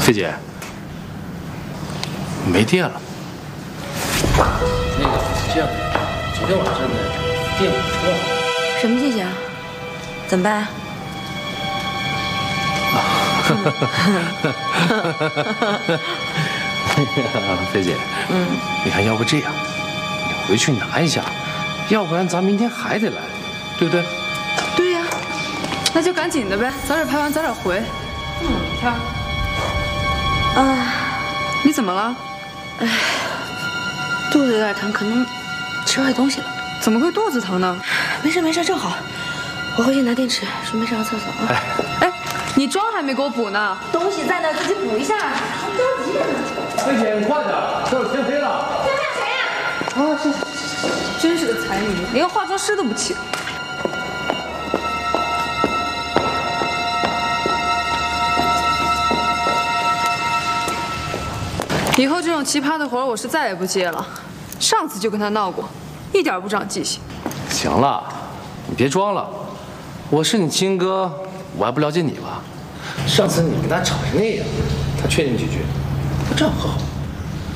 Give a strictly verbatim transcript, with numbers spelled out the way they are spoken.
菲姐，没电了。那个这样，昨天晚上的电我充了。 什么季节啊？怎么办啊？ 菲姐，嗯，你看，要不这样，你回去拿一下，要不然咱明天还得来，对不对？ 对呀，那就赶紧的呗，早点拍完早点回。这么冷天儿。啊，你怎么了？ 哎，肚子有点疼，可能吃坏东西了。 怎么会肚子疼呢？ 没事没事，正好，我回去拿电池，顺便上个厕所啊。 哎，哎，你妆还没给我补呢。 东西在那儿，自己补一下。着急着呢。 菲姐，你快点，这会天黑了。 天黑谁呀？ 啊，是是是是，真是个财迷，连个化妆师都不请。以后这种奇葩的活我是再也不接了。上次就跟他闹过，一点不长记性。 行了，你别装了，我是你亲哥，我还不了解你吧？上次你跟他吵成那样，他劝你几句，他这样和好。